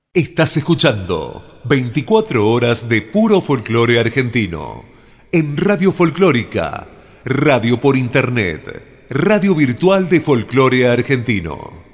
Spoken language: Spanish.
Estás escuchando 24 horas de puro folclore argentino en Radio Folclórica, radio por internet, radio virtual de folclore argentino.